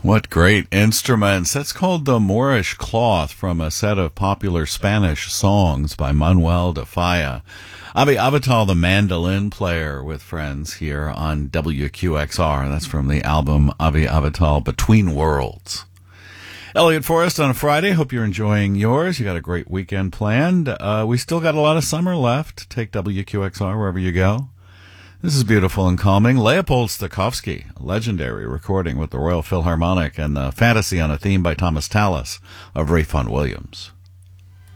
What great instruments. That's called the Moorish Cloth from a set of popular Spanish songs by Manuel de Falla. Avi Avital, the mandolin player, with friends here on WQXR. That's from the album Avi Avital, Between Worlds. Elliot Forrest on a Friday. Hope you're enjoying yours. You got a great weekend planned. We still got a lot of summer left. Take WQXR wherever you go. This is beautiful and calming. Leopold Stokowski, a legendary recording with the Royal Philharmonic, and the Fantasy on a Theme by Thomas Tallis of Ray Vaughan Williams.